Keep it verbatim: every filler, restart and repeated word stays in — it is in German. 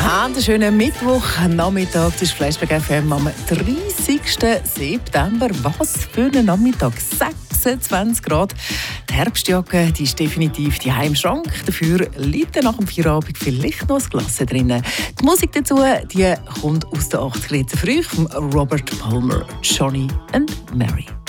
Einen schönen Mittwochnachmittag. Das ist Flashback F M am dreißigsten September. Was für ein Nachmittag. sechsundzwanzig Grad. Die Herbstjacke die ist definitiv die im Schrank. Dafür liegt nach dem Feierabend vielleicht noch ein Glas drin. Die Musik dazu die kommt aus den achtziger Jahren früh von Robert Palmer, Johnny and Mary.